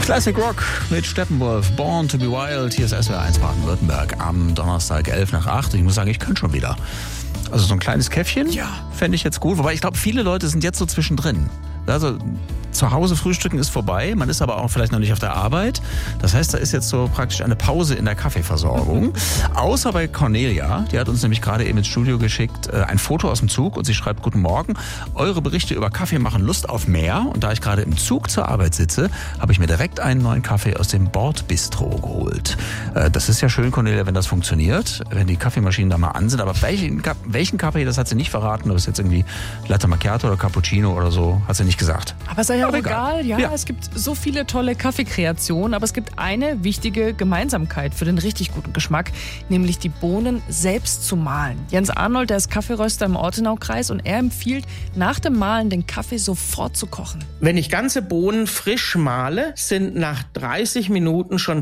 Classic Rock mit Steppenwolf, Born to be Wild. Hier ist SWR 1 Baden-Württemberg am Donnerstag 7:55. Ich muss sagen, ich könnte schon wieder. Also so ein kleines Käffchen fände ich jetzt gut. Wobei ich glaube, viele Leute sind jetzt so zwischendrin. Also zu Hause frühstücken ist vorbei, man ist aber auch vielleicht noch nicht auf der Arbeit. Das heißt, da ist jetzt so praktisch eine Pause in der Kaffeeversorgung. Außer bei Cornelia, die hat uns nämlich gerade eben ins Studio geschickt, ein Foto aus dem Zug und sie schreibt: Guten Morgen, eure Berichte über Kaffee machen Lust auf mehr. Und da ich gerade im Zug zur Arbeit sitze, habe ich mir direkt einen neuen Kaffee aus dem Bordbistro geholt. Das ist ja schön, Cornelia, wenn das funktioniert, wenn die Kaffeemaschinen da mal an sind. Aber welchen Kaffee, das hat sie nicht verraten. Ob es jetzt irgendwie Latte Macchiato oder Cappuccino oder so, hat sie nicht gesagt. Aber ist ja auch egal. Ja, es gibt so viele tolle Kaffeekreationen, aber es gibt eine wichtige Gemeinsamkeit für den richtig guten Geschmack, nämlich die Bohnen selbst zu mahlen. Jens Arnold, der ist Kaffeeröster im Ortenaukreis und er empfiehlt, nach dem Mahlen den Kaffee sofort zu kochen. Wenn ich ganze Bohnen frisch mahle, sind nach 30 Minuten schon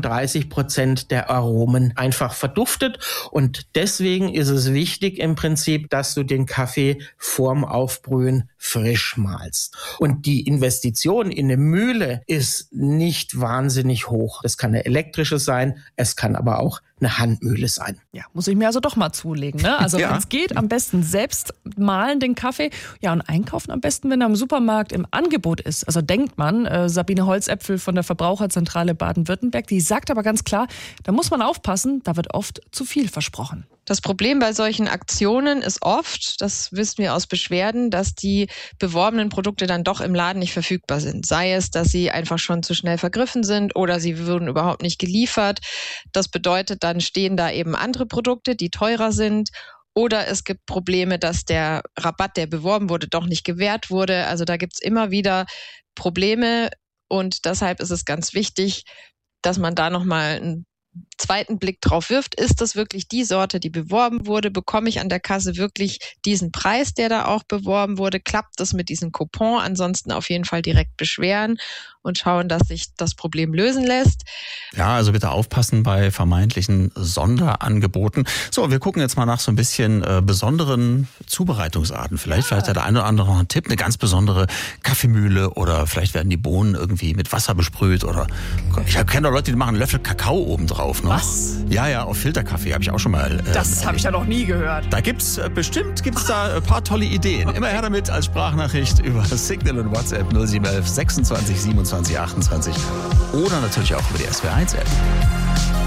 30% der Aromen einfach verduftet und deswegen ist es wichtig im Prinzip, dass du den Kaffee vorm Aufbrühen frisch mahlst. Und die Investition in eine Mühle ist nicht wahnsinnig hoch. Das kann eine elektrische sein, es kann aber auch eine Handmühle sein. Ja, muss ich mir also doch mal zulegen, ne? Also wenn es geht, am besten selbst mahlen den Kaffee. Ja, und einkaufen am besten, wenn er im Supermarkt im Angebot ist. Also denkt man, Sabine Holzäpfel von der Verbraucherzentrale Baden-Württemberg, die sagt aber ganz klar, da muss man aufpassen, da wird oft zu viel versprochen. Das Problem bei solchen Aktionen ist oft, das wissen wir aus Beschwerden, dass die beworbenen Produkte dann doch im Laden nicht verfügbar sind. Sei es, dass sie einfach schon zu schnell vergriffen sind oder sie wurden überhaupt nicht geliefert. Das bedeutet, dann stehen da eben andere Produkte, die teurer sind. Oder es gibt Probleme, dass der Rabatt, der beworben wurde, doch nicht gewährt wurde. Also da gibt es immer wieder Probleme und deshalb ist es ganz wichtig, dass man da nochmal einen zweiten Blick drauf wirft. Ist das wirklich die Sorte, die beworben wurde? Bekomme ich an der Kasse wirklich diesen Preis, der da auch beworben wurde? Klappt das mit diesem Coupon? Ansonsten auf jeden Fall direkt beschweren und schauen, dass sich das Problem lösen lässt. Ja, also bitte aufpassen bei vermeintlichen Sonderangeboten. So, wir gucken jetzt mal nach so ein bisschen besonderen Zubereitungsarten. Vielleicht hat der eine oder andere noch einen Tipp, eine ganz besondere Kaffeemühle oder vielleicht werden die Bohnen irgendwie mit Wasser besprüht oder ich kenne Leute, die machen einen Löffel Kakao oben drauf. Ne? Was? Ja, auf Filterkaffee habe ich auch schon mal. Das habe ich ja noch nie gehört. Da gibt's da ein paar tolle Ideen. Immer her damit als Sprachnachricht über Signal und WhatsApp 0711 26 27 28 oder natürlich auch über die SWR 1 App.